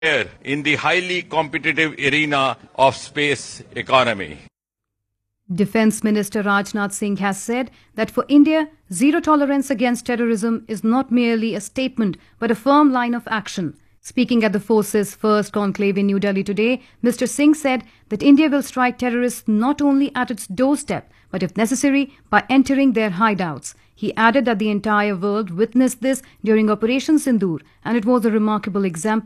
in the highly competitive arena of space economy. Defence Minister Rajnath Singh has said that for India, zero tolerance against terrorism is not merely a statement but a firm line of action. Speaking at the force's first conclave in New Delhi today, Mr. Singh said that India will strike terrorists not only at its doorstep but, if necessary, by entering their hideouts. He added that the entire world witnessed this during Operation Sindoor, and it was a remarkable example